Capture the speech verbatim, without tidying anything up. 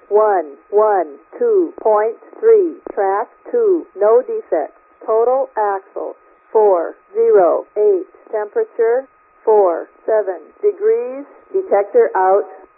one one two point three. Track two, no defects. Total axle four zero eight. Temperature four seven degrees. Detector out.